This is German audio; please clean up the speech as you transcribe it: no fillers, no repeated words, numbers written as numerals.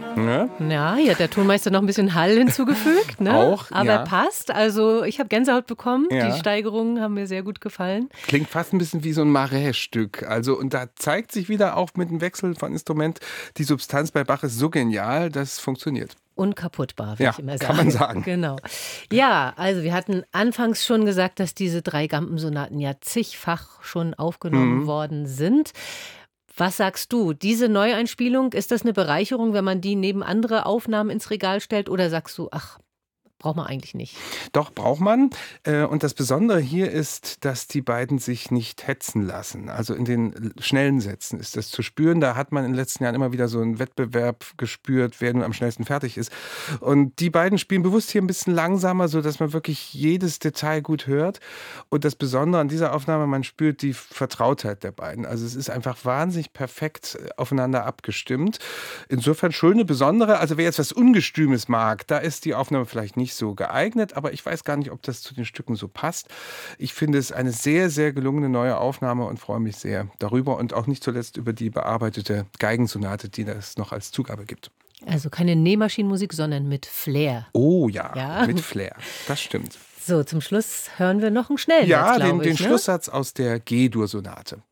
Ne? Ja, hier hat der Tonmeister noch ein bisschen Hall hinzugefügt. Ne? Auch, aber ja. passt. Also ich habe Gänsehaut bekommen. Ja. Die Steigerungen haben mir sehr gut gefallen. Klingt fast ein bisschen wie so ein Marais-Stück. Also, und da zeigt sich wieder auch mit dem Wechsel von Instrument, die Substanz bei Bach ist so genial, das funktioniert. Unkaputtbar, wie Ja, ich immer sage. kann man sagen. Genau. Ja, also wir hatten anfangs schon gesagt, dass diese 3 Gampensonaten ja zigfach schon aufgenommen worden sind. Was sagst du? Diese Neueinspielung, ist das eine Bereicherung, wenn man die neben andere Aufnahmen ins Regal stellt? Oder sagst du, ach, braucht man eigentlich nicht? Doch, braucht man. Und das Besondere hier ist, dass die beiden sich nicht hetzen lassen. Also in den schnellen Sätzen ist das zu spüren. Da hat man in den letzten Jahren immer wieder so einen Wettbewerb gespürt, wer nun am schnellsten fertig ist. Und die beiden spielen bewusst hier ein bisschen langsamer, sodass man wirklich jedes Detail gut hört. Und das Besondere an dieser Aufnahme, man spürt die Vertrautheit der beiden. Also es ist einfach wahnsinnig perfekt aufeinander abgestimmt. Insofern schon eine besondere. Also wer jetzt was Ungestümes mag, da ist die Aufnahme vielleicht nicht so geeignet, aber ich weiß gar nicht, ob das zu den Stücken so passt. Ich finde es eine sehr, sehr gelungene neue Aufnahme und freue mich sehr darüber und auch nicht zuletzt über die bearbeitete Geigensonate, die das noch als Zugabe gibt. Also keine Nähmaschinenmusik, sondern mit Flair. Oh ja, Ja. mit Flair. Das stimmt. So, zum Schluss hören wir noch einen Schnellsatz, Ja, glaube den ich, ne? Schlusssatz aus der G-Dur-Sonate.